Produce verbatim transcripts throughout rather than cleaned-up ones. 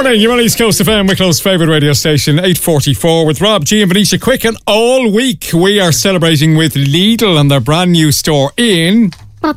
Morning, you're on East Coast F M, Wicklow's favourite radio station, eight forty-four with Rob, G and Venetia Quick. And all week we are celebrating with Lidl and their brand new store in...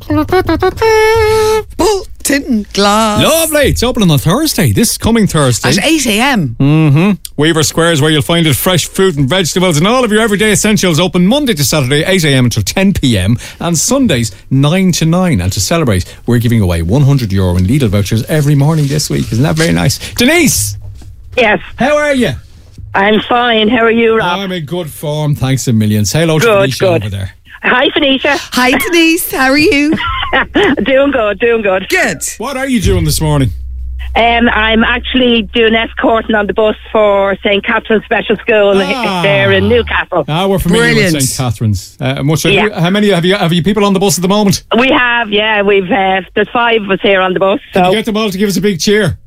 Bolton Glass. Lovely. It's opening on Thursday, this coming Thursday. At eight a.m. Mm-hmm. Weaver Square is where you'll find it. Fresh fruit and vegetables and all of your everyday essentials open Monday to Saturday, eight a.m. until ten p.m. and Sundays, nine to nine. And to celebrate, we're giving away one hundred euro in Lidl vouchers every morning this week. Isn't that very nice? Denise! Yes. How are you? I'm fine. How are you, Rob? I'm in good form. Thanks a million. Say hello to Good, Venetia good. over there. Hi, Venetia. Hi, Denise. How are you? Doing good, doing good. Good. What are you doing this morning? Um, I'm actually doing escorting on the bus for Saint Catherine's Special School Ah. there in Newcastle. Ah, we're familiar Brilliant. with Saint Catherine's. Uh, much. Yeah. How many have you? Have you people on the bus at the moment? We have, yeah, we've uh, there's five of us here on the bus. Can So, you get them all to give us a big cheer?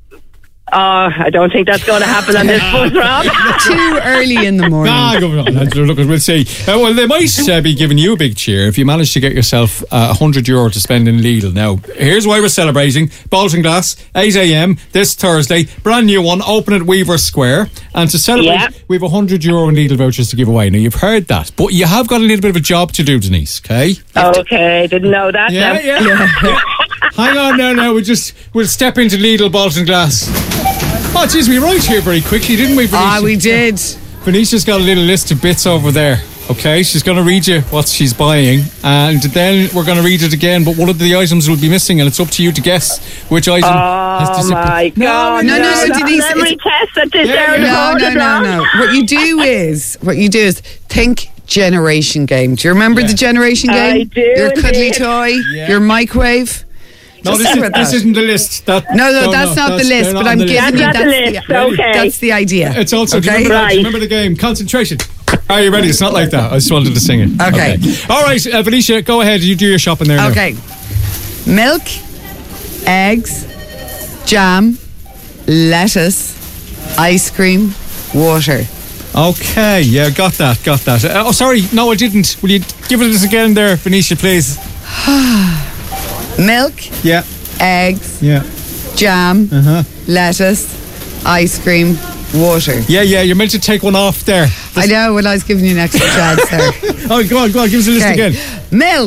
uh, I don't think that's going to happen on this bus, Rob. Too early in the morning. Ah, go on. Look, we'll see. Uh, well, they might uh, be giving you a big cheer if you manage to get yourself uh, one hundred euro to spend in Lidl. Now, here's why we're celebrating. Bolton Glass, eight a.m. this Thursday. Brand new one, open at Weaver Square. And to celebrate, Yeah. we have one hundred euro in Lidl vouchers to give away. Now, you've heard that, but you have got a little bit of a job to do, Denise, okay? Okay, didn't know that. Yeah, now. yeah. yeah. Hang on now, now. We'll just, we'll step into Lidl Bolton Glass. Oh, geez, we arrived here very quickly, didn't we, Venetia? Ah, we did. Venetia's got a little list of bits over there. Okay, she's going to read you what she's buying, and then we're going to read it again. But one of the items will be missing, and it's up to you to guess which item has Oh disappeared. my God! no, no, no, that's Denise, a memory it's- test at this Yeah, hour of the yeah. No, no, morning, no, Rob. no. What you do is, what you do is think generation game. Do you remember Yeah. the generation game? I do Your cuddly indeed. toy, Yeah. your microwave. No, Just this, think is, about this that. isn't the list. That, No, no, that's not the list, they're not but on I'm the giving list. you That's not that's the list, the, okay. that's the idea. It's also, do you Okay? remember, that? Do you Right. remember the game? Concentration. Are you ready? It's not like that. I just wanted to sing it. Okay. All right, uh, Venetia, go ahead. You do your shopping there now. Okay. Milk, eggs, jam, lettuce, ice cream, water. Okay, yeah, got that, got that. Uh, oh, sorry, no, I didn't. Will you give it us again there, Venetia, please? Milk, Yeah, eggs, yeah. jam, Uh-huh. lettuce, ice cream, water. Yeah, yeah, you're meant to take one off there. I know when I was giving you an extra chance there. Oh, go on, go on, give us a list Okay. again. Milk.